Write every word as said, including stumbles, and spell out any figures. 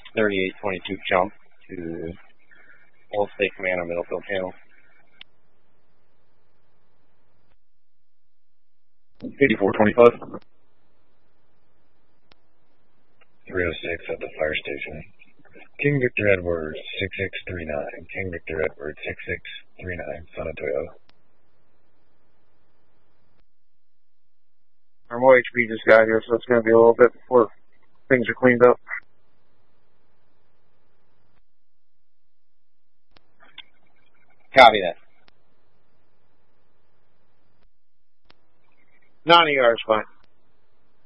thirty-eight twenty-two jump to Allstate Command on Middlefield Channel. eighty-four twenty-five. three oh six at the fire station. King Victor Edward six six three nine. King Victor Edward six six three nine. San Antonio. Our more H P just got here, so it's going to be a little bit before things are cleaned up. Copy that. ninety yards, fine.